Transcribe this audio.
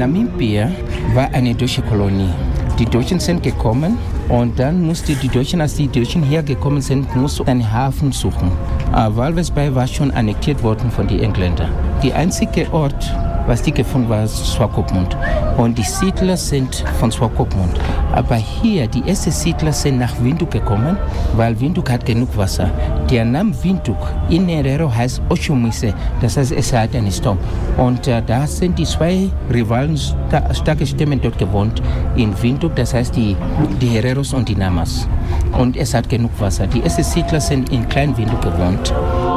Namibia war eine deutsche Kolonie. Die Deutschen sind gekommen und dann mussten die Deutschen, als die Deutschen hergekommen sind, mussten einen Hafen suchen. Walvis Bay war schon annektiert worden von den Engländern. Der einzige Ort, was die gefunden war, Swakopmund. Und die Siedler sind von Swakopmund. Aber hier, die ersten Siedler sind nach Windhoek gekommen, weil Windhoek hat genug Wasser. Der Name Windhoek in Herero heißt Oshomise, das heißt, es hat einen Sturm. Und da sind die zwei Rivalen, starke Stämme dort gewohnt, in Windhoek, das heißt die Hereros und die Namas. Und es hat genug Wasser. Die ersten Siedler sind in Klein Windhoek gewohnt.